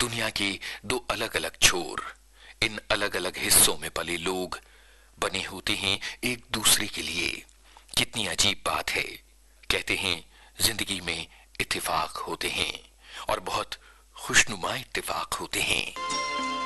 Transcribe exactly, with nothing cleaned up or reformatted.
दुनिया के दो अलग अलग छोर, इन अलग अलग हिस्सों में पले लोग बने होते हैं एक दूसरे के लिए। कितनी अजीब बात है। कहते हैं जिंदगी में इत्तेफाक होते हैं और बहुत खुशनुमा इत्तेफाक होते हैं।